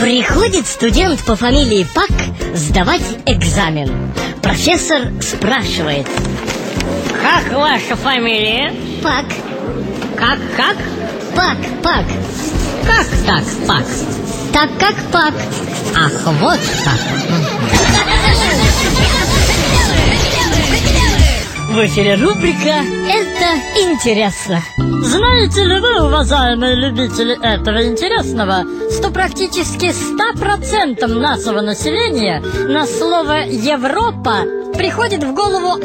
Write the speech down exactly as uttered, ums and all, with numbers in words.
Приходит студент по фамилии Пак сдавать экзамен. Профессор спрашивает: как ваша фамилия? Пак. Как, как? Пак, Пак. Как так, Пак? Так как Пак. Ах, вот так. В эфире рубрика «Это интересно». Знаете ли вы, уважаемые любители этого интересного, что практически ста процентам нашего населения на слово «Европа» приходит в голову